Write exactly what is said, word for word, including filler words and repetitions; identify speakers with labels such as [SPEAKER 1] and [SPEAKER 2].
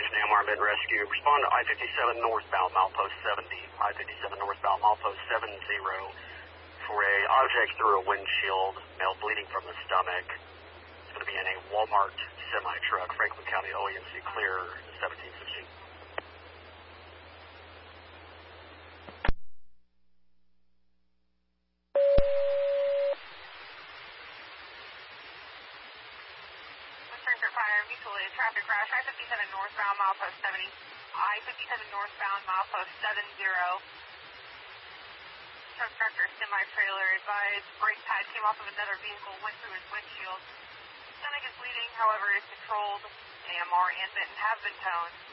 [SPEAKER 1] Station A M R Mid Rescue. Respond to I fifty-seven northbound, milepost seventy. I fifty-seven northbound, milepost seventy for a object through a windshield, male bleeding from the stomach. It's going to be in a Walmart semi-truck. Franklin County O E M C clear, seventeen fifteen.
[SPEAKER 2] Fire, mutual aid, traffic crash, I fifty-seven northbound, milepost seventy. I fifty-seven northbound, milepost seventy. Truck tractor, semi-trailer, advised, brake pad came off of another vehicle, went through his windshield. Stomach is bleeding, however, is controlled. A M R and Benton have been toned.